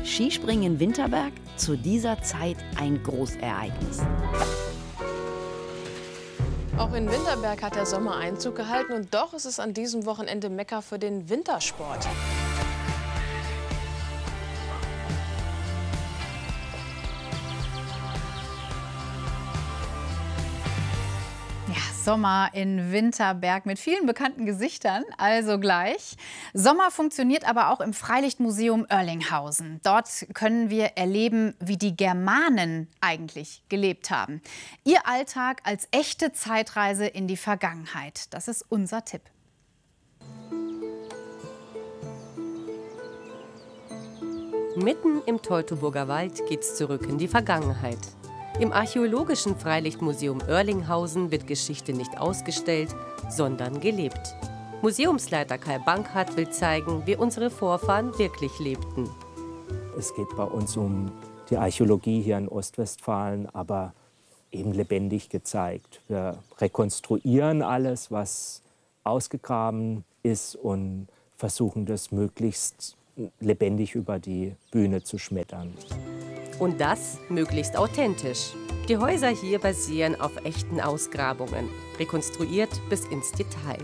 Skispringen in Winterberg, zu dieser Zeit ein Großereignis. Auch in Winterberg hat der Sommer Einzug gehalten und doch ist es an diesem Wochenende Mekka für den Wintersport. Sommer in Winterberg mit vielen bekannten Gesichtern, also gleich. Sommer funktioniert aber auch im Freilichtmuseum Oerlinghausen. Dort können wir erleben, wie die Germanen eigentlich gelebt haben. Ihr Alltag als echte Zeitreise in die Vergangenheit. Das ist unser Tipp. Mitten im Teutoburger Wald geht's zurück in die Vergangenheit. Im archäologischen Freilichtmuseum Oerlinghausen wird Geschichte nicht ausgestellt, sondern gelebt. Museumsleiter Kai Bankhardt will zeigen, wie unsere Vorfahren wirklich lebten. Es geht bei uns um die Archäologie hier in Ostwestfalen, aber eben lebendig gezeigt. Wir rekonstruieren alles, was ausgegraben ist und versuchen das möglichst lebendig über die Bühne zu schmettern. Und das möglichst authentisch. Die Häuser hier basieren auf echten Ausgrabungen, rekonstruiert bis ins Detail.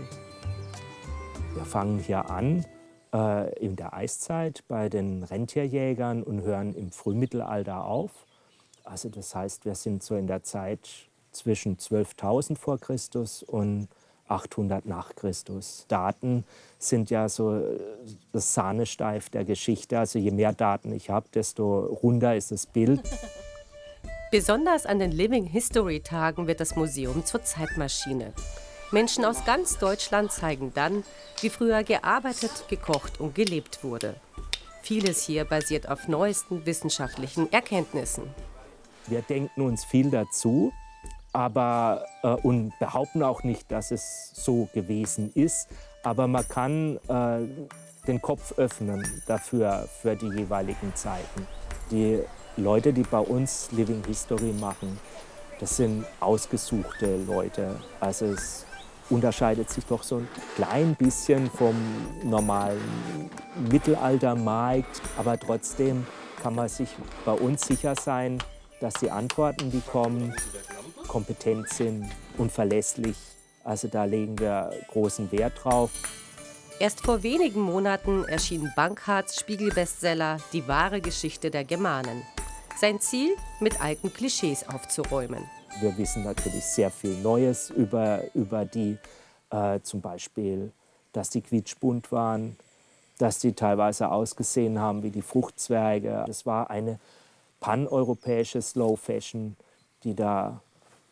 Wir fangen hier an in der Eiszeit bei den Rentierjägern und hören im Frühmittelalter auf. Also das heißt, wir sind so in der Zeit zwischen 12.000 vor Christus und 800 nach Christus. Daten sind ja so das Sahnesteif der Geschichte. Also je mehr Daten ich habe, desto runder ist das Bild. Besonders an den Living History Tagen wird das Museum zur Zeitmaschine. Menschen aus ganz Deutschland zeigen dann, wie früher gearbeitet, gekocht und gelebt wurde. Vieles hier basiert auf neuesten wissenschaftlichen Erkenntnissen. Wir denken uns viel dazu, aber und behaupten auch nicht, dass es so gewesen ist. Aber man kann den Kopf öffnen dafür, für die jeweiligen Zeiten. Die Leute, die bei uns Living History machen, das sind ausgesuchte Leute. Also es unterscheidet sich doch so ein klein bisschen vom normalen Mittelaltermarkt. Aber trotzdem kann man sich bei uns sicher sein, dass die Antworten, die kommen, kompetent sind und verlässlich. Also da legen wir großen Wert drauf. Erst vor wenigen Monaten erschien Bankhardts Spiegel-Bestseller Die wahre Geschichte der Germanen. Sein Ziel, mit alten Klischees aufzuräumen. Wir wissen natürlich sehr viel Neues über die, zum Beispiel, dass die quietschbunt waren, dass die teilweise ausgesehen haben wie die Fruchtzwerge. Das war eine paneuropäische Slow Fashion, die da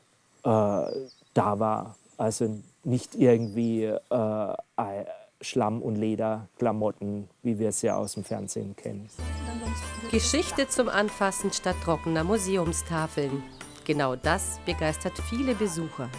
war. Also nicht irgendwie Schlamm- und Lederklamotten, wie wir es ja aus dem Fernsehen kennen. Geschichte zum Anfassen statt trockener Museumstafeln. Genau das begeistert viele Besucher.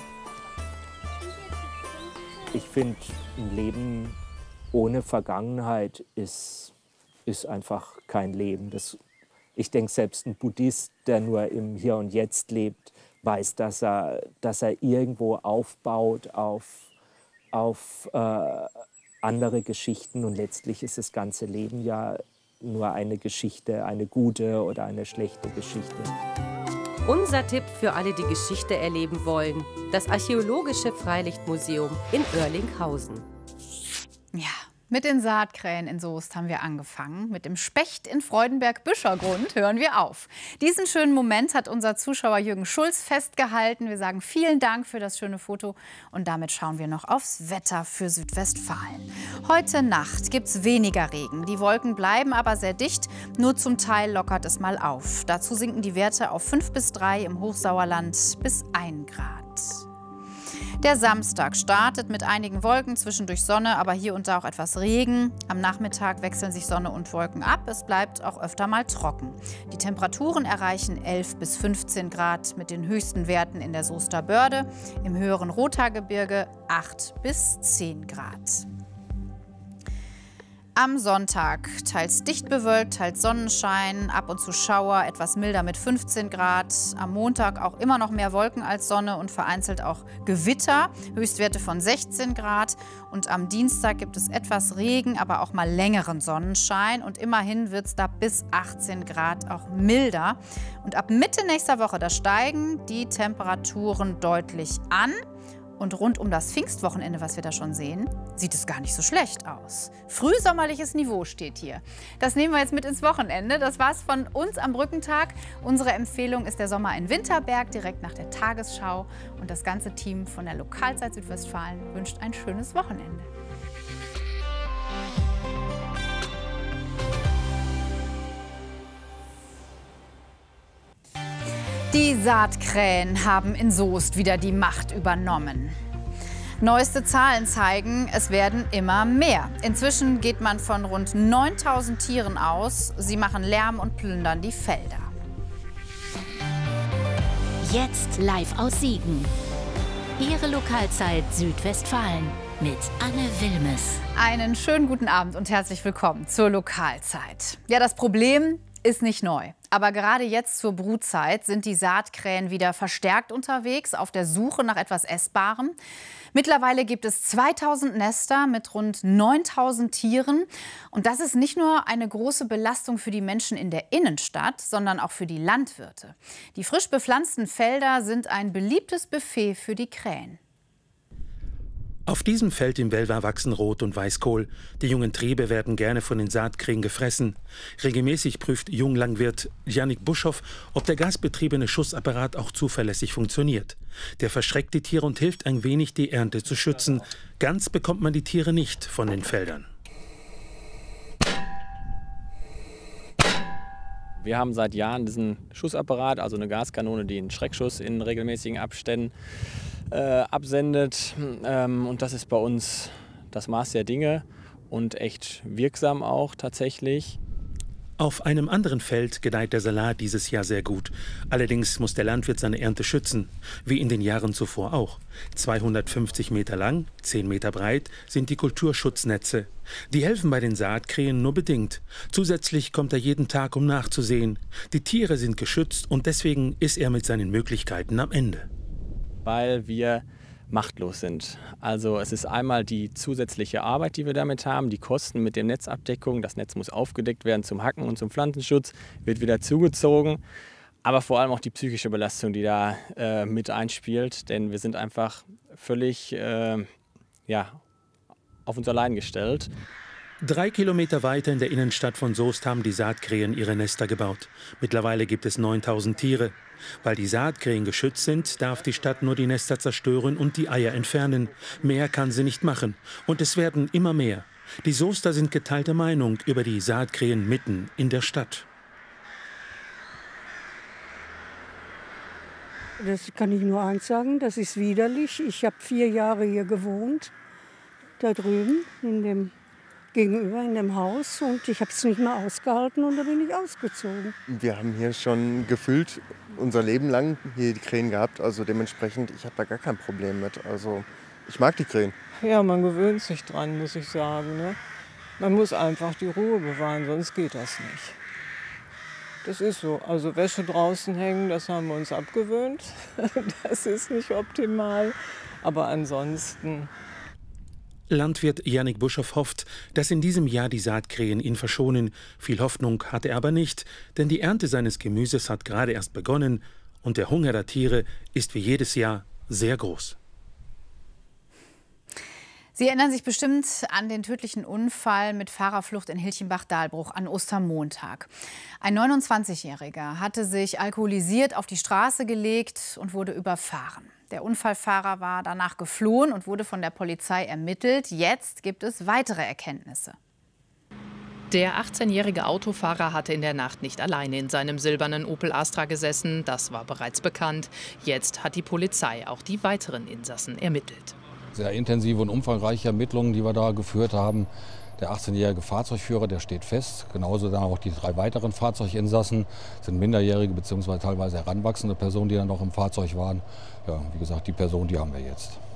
Ich finde, ein Leben ohne Vergangenheit ist einfach kein Leben. Ich denke, selbst ein Buddhist, der nur im Hier und Jetzt lebt, weiß, dass er irgendwo aufbaut auf andere Geschichten. Und letztlich ist das ganze Leben ja nur eine Geschichte, eine gute oder eine schlechte Geschichte. Unser Tipp für alle, die Geschichte erleben wollen: das Archäologische Freilichtmuseum in Oerlinghausen. Ja, mit den Saatkrähen in Soest haben wir angefangen. Mit dem Specht in Freudenberg-Büschergrund hören wir auf. Diesen schönen Moment hat unser Zuschauer Jürgen Schulz festgehalten. Wir sagen vielen Dank für das schöne Foto. Und damit schauen wir noch aufs Wetter für Südwestfalen. Heute Nacht gibt es weniger Regen. Die Wolken bleiben aber sehr dicht. Nur zum Teil lockert es mal auf. Dazu sinken die Werte auf 5 bis 3, im Hochsauerland bis 1 Grad. Der Samstag startet mit einigen Wolken, zwischendurch Sonne, aber hier und da auch etwas Regen. Am Nachmittag wechseln sich Sonne und Wolken ab. Es bleibt auch öfter mal trocken. Die Temperaturen erreichen 11 bis 15 Grad mit den höchsten Werten in der Soester Börde, im höheren Rothaargebirge 8 bis 10 Grad. Am Sonntag teils dicht bewölkt, teils Sonnenschein, ab und zu Schauer, etwas milder mit 15 Grad. Am Montag auch immer noch mehr Wolken als Sonne und vereinzelt auch Gewitter, Höchstwerte von 16 Grad. Und am Dienstag gibt es etwas Regen, aber auch mal längeren Sonnenschein. Und immerhin wird es da bis 18 Grad auch milder. Und ab Mitte nächster Woche, da steigen die Temperaturen deutlich an. Und rund um das Pfingstwochenende, was wir da schon sehen, sieht es gar nicht so schlecht aus. Frühsommerliches Niveau steht hier. Das nehmen wir jetzt mit ins Wochenende. Das war's von uns am Brückentag. Unsere Empfehlung ist der Sommer in Winterberg, direkt nach der Tagesschau. Und das ganze Team von der Lokalzeit Südwestfalen wünscht ein schönes Wochenende. Die Saatkrähen haben in Soest wieder die Macht übernommen. Neueste Zahlen zeigen, es werden immer mehr. Inzwischen geht man von rund 9.000 Tieren aus. Sie machen Lärm und plündern die Felder. Jetzt live aus Siegen. Ihre Lokalzeit Südwestfalen mit Anne Wilmes. Einen schönen guten Abend und herzlich willkommen zur Lokalzeit. Ja, das Problem ist nicht neu. Aber gerade jetzt zur Brutzeit sind die Saatkrähen wieder verstärkt unterwegs auf der Suche nach etwas Essbarem. Mittlerweile gibt es 2000 Nester mit rund 9000 Tieren. Und das ist nicht nur eine große Belastung für die Menschen in der Innenstadt, sondern auch für die Landwirte. Die frisch bepflanzten Felder sind ein beliebtes Buffet für die Krähen. Auf diesem Feld im Belver wachsen Rot- und Weißkohl. Die jungen Triebe werden gerne von den Saatkrähen gefressen. Regelmäßig prüft Junglandwirt Jannik Buschhoff, ob der gasbetriebene Schussapparat auch zuverlässig funktioniert. Der verschreckt die Tiere und hilft ein wenig, die Ernte zu schützen. Ganz bekommt man die Tiere nicht von den Feldern. Wir haben seit Jahren diesen Schussapparat, also eine Gaskanone, die einen Schreckschuss in regelmäßigen Abständen absendet. Und das ist bei uns das Maß der Dinge und echt wirksam auch tatsächlich. Auf einem anderen Feld gedeiht der Salat dieses Jahr sehr gut. Allerdings muss der Landwirt seine Ernte schützen, wie in den Jahren zuvor auch. 250 Meter lang, 10 Meter breit sind die Kulturschutznetze. Die helfen bei den Saatkrähen nur bedingt. Zusätzlich kommt er jeden Tag, um nachzusehen. Die Tiere sind geschützt und deswegen ist er mit seinen Möglichkeiten am Ende. Weil wir machtlos sind. Also es ist einmal die zusätzliche Arbeit, die wir damit haben, die Kosten mit der Netzabdeckung. Das Netz muss aufgedeckt werden zum Hacken und zum Pflanzenschutz, wird wieder zugezogen. Aber vor allem auch die psychische Belastung, die da mit einspielt. Denn wir sind einfach völlig auf uns allein gestellt. 3 Kilometer weiter in der Innenstadt von Soest haben die Saatkrähen ihre Nester gebaut. Mittlerweile gibt es 9000 Tiere. Weil die Saatkrähen geschützt sind, darf die Stadt nur die Nester zerstören und die Eier entfernen. Mehr kann sie nicht machen. Und es werden immer mehr. Die Soester sind geteilter Meinung über die Saatkrähen mitten in der Stadt. Das kann ich nur eins sagen, das ist widerlich. Ich habe 4 Jahre hier gewohnt, da drüben gegenüber in dem Haus, und ich habe es nicht mehr ausgehalten und da bin ich ausgezogen. Wir haben hier schon gefühlt unser Leben lang hier die Krähen gehabt, also dementsprechend, ich habe da gar kein Problem mit. Also ich mag die Krähen. Ja, man gewöhnt sich dran, muss ich sagen. Ne? Man muss einfach die Ruhe bewahren, sonst geht das nicht. Das ist so. Also Wäsche draußen hängen, das haben wir uns abgewöhnt. Das ist nicht optimal, aber ansonsten. Landwirt Jannik Buschhoff hofft, dass in diesem Jahr die Saatkrähen ihn verschonen. Viel Hoffnung hat er aber nicht, denn die Ernte seines Gemüses hat gerade erst begonnen und der Hunger der Tiere ist wie jedes Jahr sehr groß. Sie erinnern sich bestimmt an den tödlichen Unfall mit Fahrerflucht in Hilchenbach-Dahlbruch an Ostermontag. Ein 29-Jähriger hatte sich alkoholisiert auf die Straße gelegt und wurde überfahren. Der Unfallfahrer war danach geflohen und wurde von der Polizei ermittelt. Jetzt gibt es weitere Erkenntnisse. Der 18-jährige Autofahrer hatte in der Nacht nicht alleine in seinem silbernen Opel Astra gesessen. Das war bereits bekannt. Jetzt hat die Polizei auch die weiteren Insassen ermittelt. Sehr intensive und umfangreiche Ermittlungen, die wir da geführt haben. Der 18-jährige Fahrzeugführer, der steht fest. Genauso dann auch die 3 weiteren Fahrzeuginsassen sind minderjährige bzw. teilweise heranwachsende Personen, die dann noch im Fahrzeug waren. Ja, wie gesagt, die Person, die haben wir jetzt.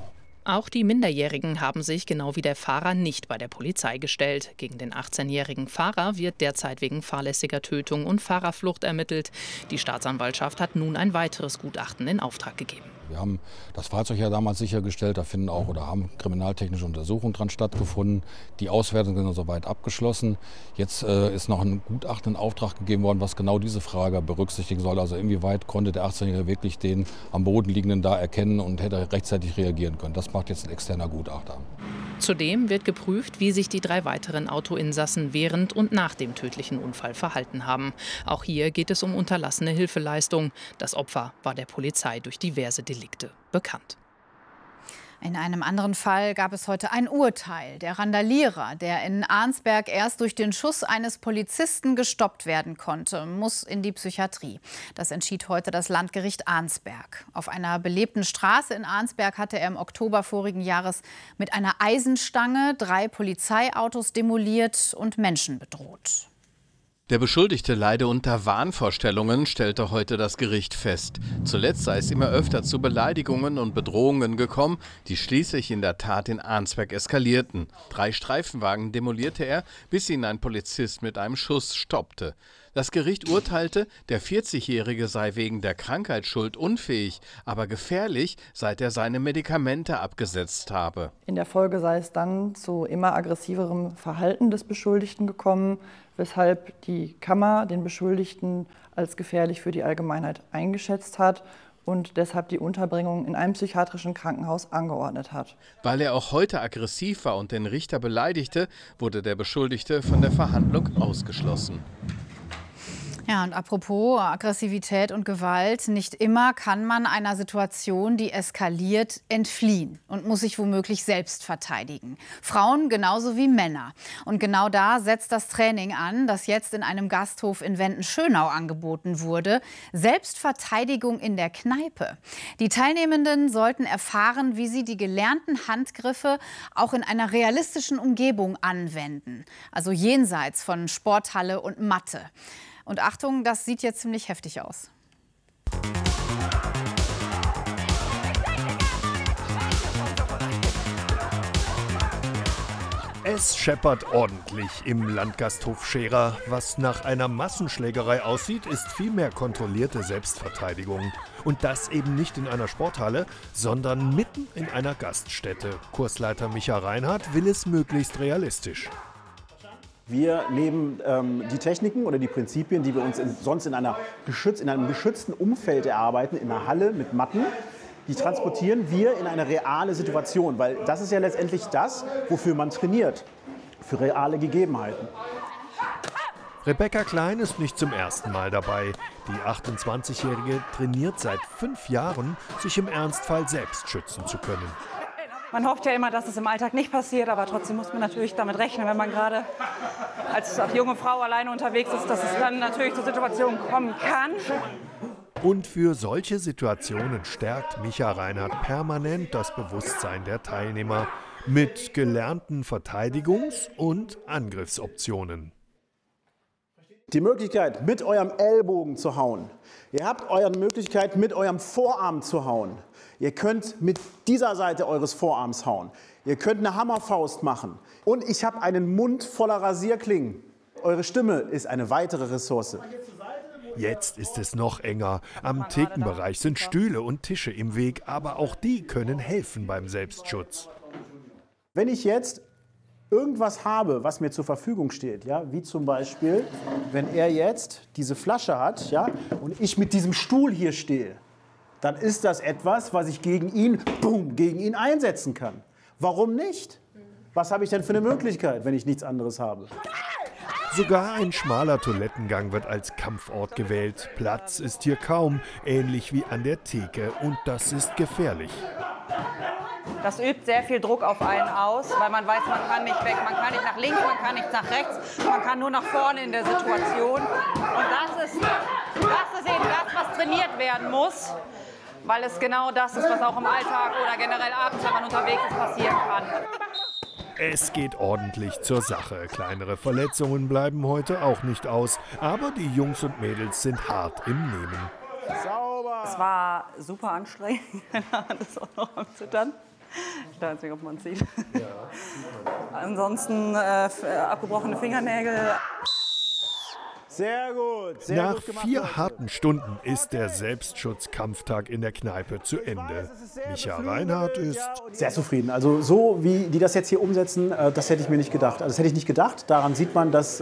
Auch die Minderjährigen haben sich genau wie der Fahrer nicht bei der Polizei gestellt. Gegen den 18-jährigen Fahrer wird derzeit wegen fahrlässiger Tötung und Fahrerflucht ermittelt. Die Staatsanwaltschaft hat nun ein weiteres Gutachten in Auftrag gegeben. Wir haben das Fahrzeug ja damals sichergestellt, da finden auch oder haben kriminaltechnische Untersuchungen dran stattgefunden. Die Auswertungen sind soweit abgeschlossen. Jetzt ist noch ein Gutachten in Auftrag gegeben worden, was genau diese Frage berücksichtigen soll. Also inwieweit konnte der 18-Jährige wirklich den am Boden liegenden da erkennen und hätte rechtzeitig reagieren können. Das macht jetzt ein externer Gutachter. Zudem wird geprüft, wie sich die 3 weiteren Autoinsassen während und nach dem tödlichen Unfall verhalten haben. Auch hier geht es um unterlassene Hilfeleistung. Das Opfer war der Polizei durch diverse Delikte bekannt. In einem anderen Fall gab es heute ein Urteil. Der Randalierer, der in Arnsberg erst durch den Schuss eines Polizisten gestoppt werden konnte, muss in die Psychiatrie. Das entschied heute das Landgericht Arnsberg. Auf einer belebten Straße in Arnsberg hatte er im Oktober vorigen Jahres mit einer Eisenstange 3 Polizeiautos demoliert und Menschen bedroht. Der Beschuldigte leide unter Wahnvorstellungen, stellte heute das Gericht fest. Zuletzt sei es immer öfter zu Beleidigungen und Bedrohungen gekommen, die schließlich in der Tat in Arnsberg eskalierten. 3 Streifenwagen demolierte er, bis ihn ein Polizist mit einem Schuss stoppte. Das Gericht urteilte, der 40-Jährige sei wegen der Krankheit schuldunfähig, aber gefährlich, seit er seine Medikamente abgesetzt habe. In der Folge sei es dann zu immer aggressiverem Verhalten des Beschuldigten gekommen, weshalb die Kammer den Beschuldigten als gefährlich für die Allgemeinheit eingeschätzt hat und deshalb die Unterbringung in einem psychiatrischen Krankenhaus angeordnet hat. Weil er auch heute aggressiv war und den Richter beleidigte, wurde der Beschuldigte von der Verhandlung ausgeschlossen. Ja, und apropos Aggressivität und Gewalt, nicht immer kann man einer Situation, die eskaliert, entfliehen und muss sich womöglich selbst verteidigen. Frauen genauso wie Männer. Und genau da setzt das Training an, das jetzt in einem Gasthof in Wendenschönau angeboten wurde. Selbstverteidigung in der Kneipe. Die Teilnehmenden sollten erfahren, wie sie die gelernten Handgriffe auch in einer realistischen Umgebung anwenden. Also jenseits von Sporthalle und Matte. Und Achtung, das sieht jetzt ziemlich heftig aus. Es scheppert ordentlich im Landgasthof Scherer. Was nach einer Massenschlägerei aussieht, ist vielmehr kontrollierte Selbstverteidigung. Und das eben nicht in einer Sporthalle, sondern mitten in einer Gaststätte. Kursleiter Micha Reinhardt will es möglichst realistisch. Wir nehmen die Techniken oder die Prinzipien, die wir uns sonst in einem geschützten Umfeld erarbeiten, in einer Halle mit Matten, die transportieren wir in eine reale Situation. Weil das ist ja letztendlich das, wofür man trainiert, für reale Gegebenheiten. Rebecca Klein ist nicht zum ersten Mal dabei. Die 28-Jährige trainiert seit 5 Jahren, sich im Ernstfall selbst schützen zu können. Man hofft ja immer, dass es im Alltag nicht passiert, aber trotzdem muss man natürlich damit rechnen, wenn man gerade als junge Frau alleine unterwegs ist, dass es dann natürlich zu Situationen kommen kann. Und für solche Situationen stärkt Micha Reinhardt permanent das Bewusstsein der Teilnehmer mit gelernten Verteidigungs- und Angriffsoptionen. Die Möglichkeit, mit eurem Ellbogen zu hauen. Ihr habt eure Möglichkeit, mit eurem Vorarm zu hauen. Ihr könnt mit dieser Seite eures Vorarms hauen. Ihr könnt eine Hammerfaust machen. Und ich habe einen Mund voller Rasierklingen. Eure Stimme ist eine weitere Ressource. Jetzt ist es noch enger. Am Thekenbereich sind Stühle und Tische im Weg, aber auch die können helfen beim Selbstschutz. Wenn ich jetzt irgendwas habe, was mir zur Verfügung steht, ja, wie zum Beispiel, wenn er jetzt diese Flasche hat, ja, und ich mit diesem Stuhl hier stehe, dann ist das etwas, was ich gegen ihn einsetzen kann. Warum nicht? Was habe ich denn für eine Möglichkeit, wenn ich nichts anderes habe? Sogar ein schmaler Toilettengang wird als Kampfort gewählt. Platz ist hier kaum, ähnlich wie an der Theke, und das ist gefährlich. Das übt sehr viel Druck auf einen aus, weil man weiß, man kann nicht weg, man kann nicht nach links, man kann nicht nach rechts, man kann nur nach vorne in der Situation. Und das ist eben das, was trainiert werden muss, weil es genau das ist, was auch im Alltag oder generell abends, wenn man unterwegs ist, passieren kann. Es geht ordentlich zur Sache. Kleinere Verletzungen bleiben heute auch nicht aus. Aber die Jungs und Mädels sind hart im Nehmen. Sauber! Es war super anstrengend, das auch noch am Zittern. Ich weiß nicht, ob man es sieht. Ansonsten abgebrochene Fingernägel. Sehr gut. Sehr Nach gut gemacht, 4 Leute. harten Stunden ist der Selbstschutzkampftag in der Kneipe zu Ende. Micha Reinhardt ist sehr zufrieden. Also so wie die das jetzt hier umsetzen, das hätte ich mir nicht gedacht. Also das hätte ich nicht gedacht. Daran sieht man, dass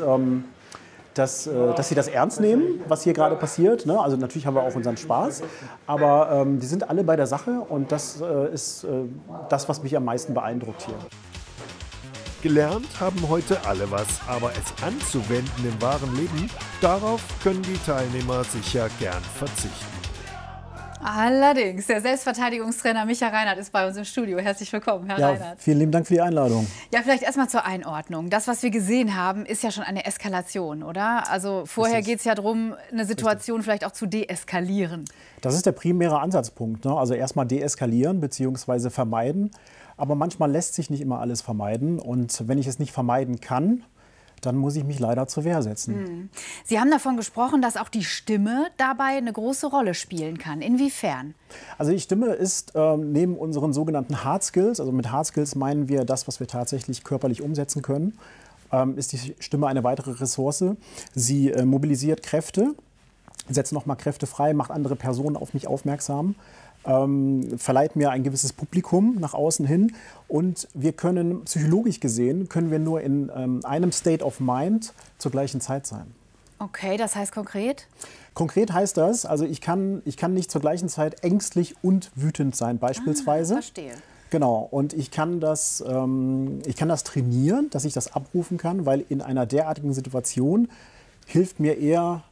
sie das ernst nehmen, was hier gerade passiert. Ne? Also natürlich haben wir auch unseren Spaß, aber die sind alle bei der Sache und das ist das, was mich am meisten beeindruckt hier. Gelernt haben heute alle was, aber es anzuwenden im wahren Leben, darauf können die Teilnehmer sicher gern verzichten. Allerdings, der Selbstverteidigungstrainer Micha Reinhardt ist bei uns im Studio. Herzlich willkommen, Herr Reinhardt. Vielen lieben Dank für die Einladung. Ja, vielleicht erstmal zur Einordnung. Das, was wir gesehen haben, ist ja schon eine Eskalation, oder? Also vorher geht es ja darum, eine Situation vielleicht auch zu deeskalieren. Das ist der primäre Ansatzpunkt. Ne? Also erstmal deeskalieren bzw. vermeiden. Aber manchmal lässt sich nicht immer alles vermeiden. Und wenn ich es nicht vermeiden kann, dann muss ich mich leider zur Wehr setzen. Sie haben davon gesprochen, dass auch die Stimme dabei eine große Rolle spielen kann. Inwiefern? Also die Stimme ist neben unseren sogenannten Hard Skills, also mit Hard Skills meinen wir das, was wir tatsächlich körperlich umsetzen können, ist die Stimme eine weitere Ressource. Sie mobilisiert Kräfte, setzt nochmal Kräfte frei, macht andere Personen auf mich aufmerksam. Verleiht mir ein gewisses Publikum nach außen hin und wir können, psychologisch gesehen, können wir nur in einem State of Mind zur gleichen Zeit sein. Okay, das heißt konkret? Konkret heißt das, also ich kann nicht zur gleichen Zeit ängstlich und wütend sein, beispielsweise. Verstehe. Genau, und ich kann das trainieren, dass ich das abrufen kann, weil in einer derartigen Situation hilft mir eher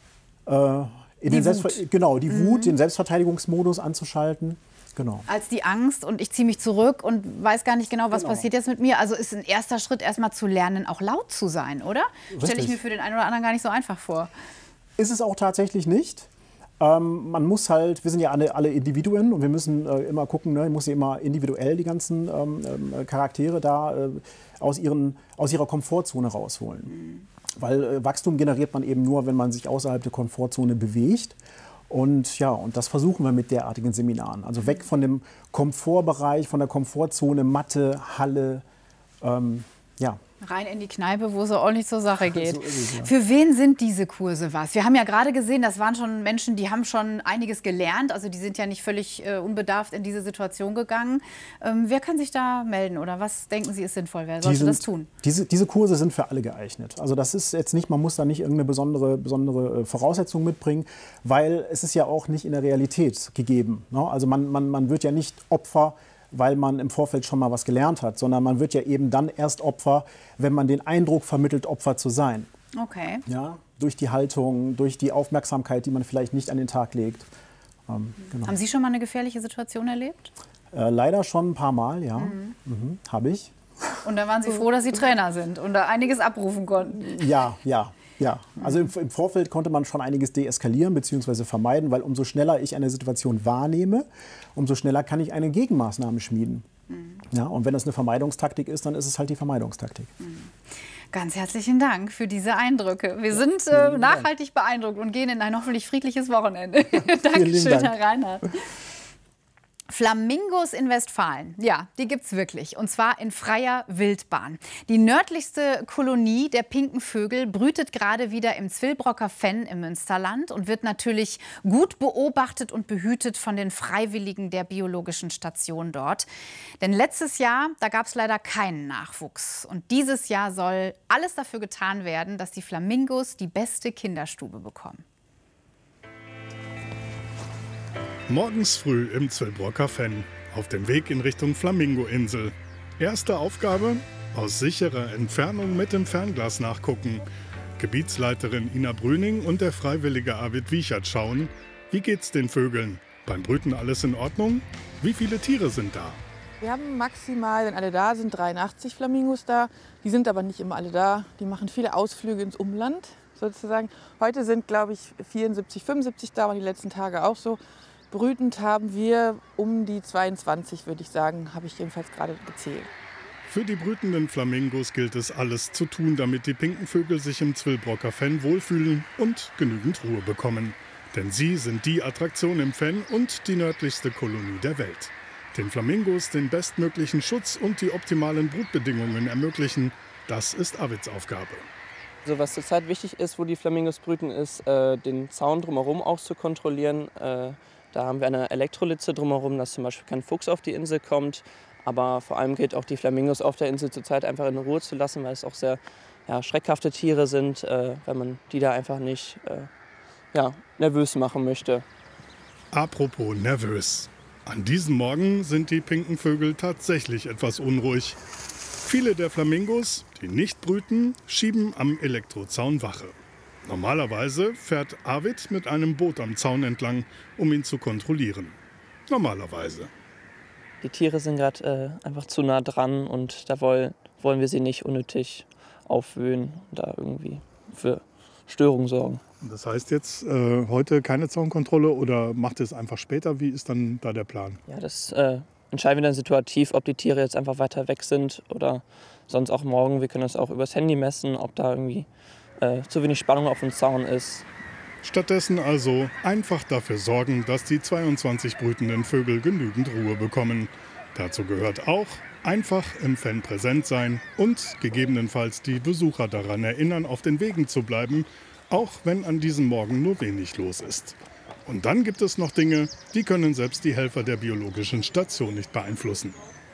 die Wut, den Selbstverteidigungsmodus anzuschalten. Genau. Als die Angst und ich ziehe mich zurück und weiß gar nicht genau, was passiert jetzt mit mir. Also ist ein erster Schritt erstmal zu lernen, auch laut zu sein, oder? Stelle ich mir für den einen oder anderen gar nicht so einfach vor. Ist es auch tatsächlich nicht. Man muss halt, wir sind ja alle Individuen und wir müssen immer gucken, ne, ich muss ja immer individuell die ganzen Charaktere da aus ihrer Komfortzone rausholen. Weil Wachstum generiert man eben nur, wenn man sich außerhalb der Komfortzone bewegt. Und ja, und das versuchen wir mit derartigen Seminaren. Also weg von dem Komfortbereich, von der Komfortzone, Matte, Halle, ja. Rein in die Kneipe, wo es so ordentlich zur Sache geht. So ist es, ja. Für wen sind diese Kurse was? Wir haben ja gerade gesehen, das waren schon Menschen, die haben schon einiges gelernt. Also die sind ja nicht völlig unbedarft in diese Situation gegangen. Wer kann sich da melden oder was denken Sie ist sinnvoll? Wer sollte das tun? Diese Kurse sind für alle geeignet. Also das ist jetzt nicht, man muss da nicht irgendeine besondere Voraussetzung mitbringen, weil es ist ja auch nicht in der Realität gegeben. Ne? Also man wird ja nicht Opfer, weil man im Vorfeld schon mal was gelernt hat, sondern man wird ja eben dann erst Opfer, wenn man den Eindruck vermittelt, Opfer zu sein. Okay. Ja, durch die Haltung, durch die Aufmerksamkeit, die man vielleicht nicht an den Tag legt. Genau. Haben Sie schon mal eine gefährliche Situation erlebt? Leider schon ein paar Mal, ja. Habe ich. Und da waren Sie froh, dass Sie Trainer sind und da einiges abrufen konnten? Ja. Also im Vorfeld konnte man schon einiges deeskalieren bzw. vermeiden, weil umso schneller ich eine Situation wahrnehme, umso schneller kann ich eine Gegenmaßnahme schmieden. Ja, und wenn das eine Vermeidungstaktik ist, dann ist es halt die Vermeidungstaktik. Ganz herzlichen Dank für diese Eindrücke. Wir sind nachhaltig beeindruckt und gehen in ein hoffentlich friedliches Wochenende. Dankeschön, Herr Reinhardt. Flamingos in Westfalen, ja, die gibt's wirklich. Und zwar in freier Wildbahn. Die nördlichste Kolonie der pinken Vögel brütet gerade wieder im Zwillbrocker Fenn im Münsterland und wird natürlich gut beobachtet und behütet von den Freiwilligen der biologischen Station dort. Denn letztes Jahr, da gab's leider keinen Nachwuchs. Und dieses Jahr soll alles dafür getan werden, dass die Flamingos die beste Kinderstube bekommen. Morgens früh im Zwillbrocker Fenn, auf dem Weg in Richtung Flamingoinsel. Erste Aufgabe: aus sicherer Entfernung mit dem Fernglas nachgucken. Gebietsleiterin Ina Brüning und der Freiwillige Arvid Wiechert schauen, wie geht's den Vögeln? Beim Brüten alles in Ordnung? Wie viele Tiere sind da? Wir haben maximal, wenn alle da sind, 83 Flamingos da. Die sind aber nicht immer alle da. Die machen viele Ausflüge ins Umland sozusagen. Heute sind, glaube ich, 74, 75 da, waren die letzten Tage auch so. Brütend haben wir um die 22, würde ich sagen, habe ich jedenfalls gerade gezählt. Für die brütenden Flamingos gilt es, alles zu tun, damit die pinken Vögel sich im Zwillbrocker Fenn wohlfühlen und genügend Ruhe bekommen. Denn sie sind die Attraktion im Fenn und die nördlichste Kolonie der Welt. Den Flamingos den bestmöglichen Schutz und die optimalen Brutbedingungen ermöglichen, das ist Arvids Aufgabe. Also was zurzeit wichtig ist, wo die Flamingos brüten, ist, den Zaun drumherum auch zu kontrollieren. Da haben wir eine Elektrolitze drumherum, dass zum Beispiel kein Fuchs auf die Insel kommt. Aber vor allem gilt auch, die Flamingos auf der Insel zurzeit einfach in Ruhe zu lassen, weil es auch sehr schreckhafte Tiere sind, wenn man die da einfach nicht nervös machen möchte. Apropos nervös. An diesem Morgen sind die pinken Vögel tatsächlich etwas unruhig. Viele der Flamingos, die nicht brüten, schieben am Elektrozaun Wache. Normalerweise fährt Arvid mit einem Boot am Zaun entlang, um ihn zu kontrollieren. Normalerweise. Die Tiere sind gerade einfach zu nah dran und da wollen wir sie nicht unnötig aufwühlen und da irgendwie für Störungen sorgen. Das heißt jetzt heute keine Zaunkontrolle oder macht ihr es einfach später? Wie ist dann da der Plan? Ja, das entscheiden wir dann situativ, ob die Tiere jetzt einfach weiter weg sind oder sonst auch morgen. Wir können das auch übers Handy messen, ob da irgendwie zu wenig Spannung auf dem Zaun ist. Stattdessen also einfach dafür sorgen, dass die 22 brütenden Vögel genügend Ruhe bekommen. Dazu gehört auch einfach im Fen präsent sein und gegebenenfalls die Besucher daran erinnern, auf den Wegen zu bleiben, auch wenn an diesem Morgen nur wenig los ist. Und dann gibt es noch Dinge, die können selbst die Helfer der biologischen Station nicht beeinflussen.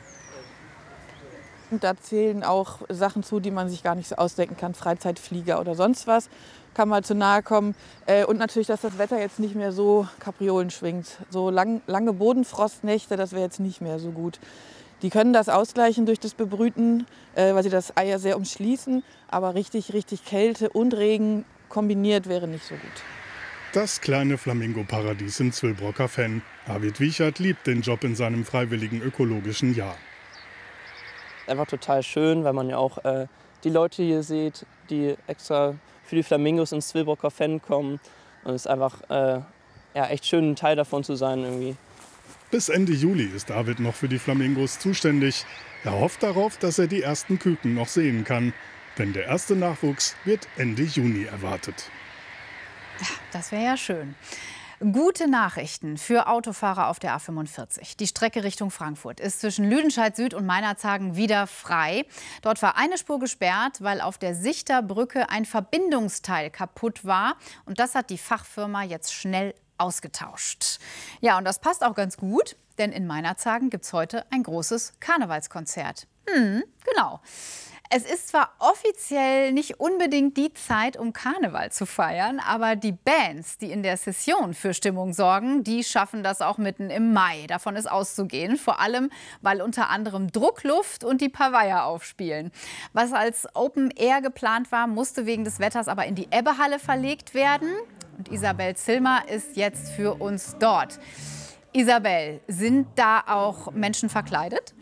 Und da zählen auch Sachen zu, die man sich gar nicht so ausdenken kann. Freizeitflieger oder sonst was kann mal zu nahe kommen. Und natürlich, dass das Wetter jetzt nicht mehr so Kapriolen schwingt. So lange Bodenfrostnächte, das wäre jetzt nicht mehr so gut. Die können das ausgleichen durch das Bebrüten, weil sie das Ei ja sehr umschließen. Aber richtig Kälte und Regen kombiniert wäre nicht so gut. Das kleine Flamingo-Paradies im Zwillbrocker Fen. Arvid Wiechert liebt den Job in seinem freiwilligen ökologischen Jahr. Einfach total schön, weil man ja auch die Leute hier sieht, die extra für die Flamingos ins Zwillbrocker Fen kommen. Und es ist einfach echt schön, ein Teil davon zu sein irgendwie. Bis Ende Juli ist Arvid noch für die Flamingos zuständig. Er hofft darauf, dass er die ersten Küken noch sehen kann. Denn der erste Nachwuchs wird Ende Juni erwartet. Ja, das wäre ja schön. Gute Nachrichten für Autofahrer auf der A45. Die Strecke Richtung Frankfurt ist zwischen Lüdenscheid Süd und Meinerzhagen wieder frei. Dort war eine Spur gesperrt, weil auf der Sichterbrücke ein Verbindungsteil kaputt war. Und das hat die Fachfirma jetzt schnell ausgetauscht. Ja, und das passt auch ganz gut, denn in Meinerzhagen gibt es heute ein großes Karnevalskonzert. Genau. Es ist zwar offiziell nicht unbedingt die Zeit, um Karneval zu feiern, aber die Bands, die in der Session für Stimmung sorgen, die schaffen das auch mitten im Mai. Davon ist auszugehen, vor allem, weil unter anderem Druckluft und die Pavaya aufspielen. Was als Open Air geplant war, musste wegen des Wetters aber in die Ebbehalle verlegt werden. Und Isabel Zillmer ist jetzt für uns dort. Isabel, sind da auch Menschen verkleidet?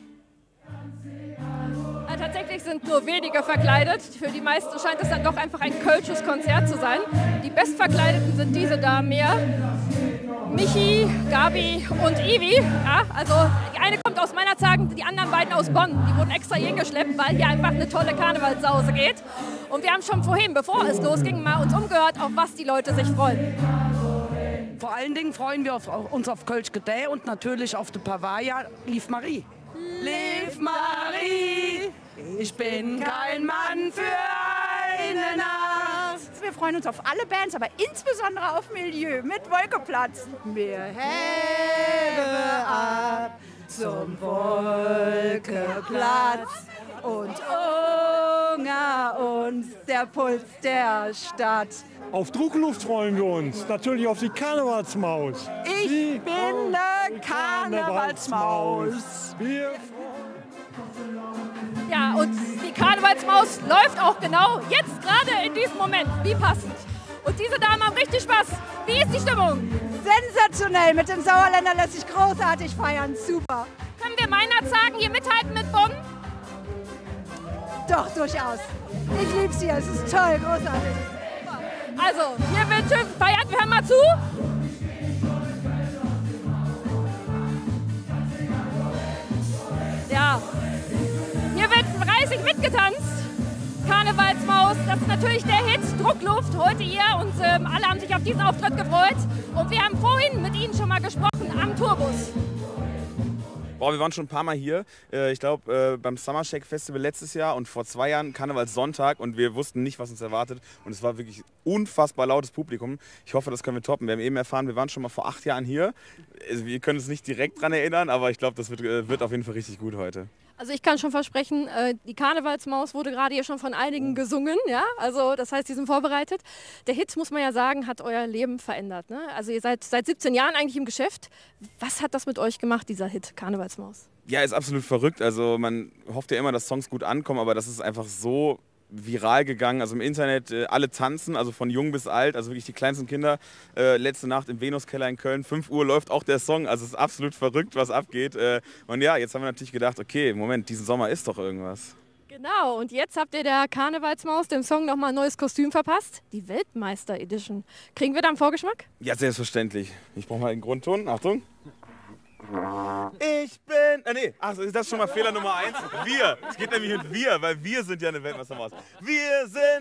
Tatsächlich sind nur wenige verkleidet. Für die meisten scheint es dann doch einfach ein kölsches Konzert zu sein. Die Bestverkleideten sind diese Damen hier. Michi, Gabi und Ivi. Ja, also die eine kommt aus Meinerzhagen, die anderen beiden aus Bonn. Die wurden extra hier geschleppt, weil hier einfach eine tolle Karnevalssause geht. Und wir haben schon vorhin, bevor es losging, mal uns umgehört, auf was die Leute sich freuen. Vor allen Dingen freuen wir uns auf Kölsch Gedäh und natürlich auf die Pavaya Lief Marie. Lief Marie, ich bin kein Mann für eine Nacht. Wir freuen uns auf alle Bands, aber insbesondere auf Milieu mit Wolkeplatz. Wir heben ab zum Wolkeplatz und unter uns der Puls der Stadt. Auf Druckluft freuen wir uns, natürlich auf die Karnevalsmaus. Ich bin eine Karnevalsmaus. Ja, und die Karnevalsmaus läuft auch genau jetzt gerade in diesem Moment. Wie passend. Und diese Damen haben richtig Spaß. Wie ist die Stimmung? Sensationell. Mit dem Sauerländer lässt sich großartig feiern. Super. Können wir Meinerzhagen hier mithalten mit Bonn? Doch, durchaus. Ich lieb's hier. Es ist toll, großartig. Also, hier wird schön gefeiert. Wir hören mal zu. Ja, hier wird fleißig mitgetanzt. Karnevalsmaus, das ist natürlich der Hit, Druckluft, heute hier. Und alle haben sich auf diesen Auftritt gefreut. Und wir haben vorhin mit Ihnen schon mal gesprochen am Tourbus. Boah, wir waren schon ein paar Mal hier. Ich glaube, beim Summer Shake Festival letztes Jahr und vor 2 Jahren Karnevalssonntag und wir wussten nicht, was uns erwartet. Und es war wirklich unfassbar lautes Publikum. Ich hoffe, das können wir toppen. Wir haben eben erfahren, wir waren schon mal vor 8 Jahren hier. Also, wir können uns nicht direkt dran erinnern, aber ich glaube, das wird auf jeden Fall richtig gut heute. Also ich kann schon versprechen, die Karnevalsmaus wurde gerade hier schon von einigen gesungen, ja, also das heißt, die sind vorbereitet. Der Hit, muss man ja sagen, hat euer Leben verändert, ne? Also ihr seid seit 17 Jahren eigentlich im Geschäft. Was hat das mit euch gemacht, dieser Hit, Karnevalsmaus? Ja, ist absolut verrückt. Also man hofft ja immer, dass Songs gut ankommen, aber das ist einfach so viral gegangen. Also im Internet alle tanzen, also von jung bis alt, also wirklich die kleinsten Kinder. Letzte Nacht im Venuskeller in Köln, 5 Uhr läuft auch der Song. Also es ist absolut verrückt, was abgeht. Und ja, jetzt haben wir natürlich gedacht, okay, Moment, diesen Sommer ist doch irgendwas. Genau, und jetzt habt ihr der Karnevalsmaus dem Song nochmal ein neues Kostüm verpasst. Die Weltmeister Edition. Kriegen wir da einen Vorgeschmack? Ja, selbstverständlich. Ich brauche mal den Grundton. Achtung. Ich bin... nee, ach, ist das schon mal Fehler Nummer 1? Wir. Es geht nämlich mit wir, weil wir sind ja eine Weltmeistermaus. Wir sind...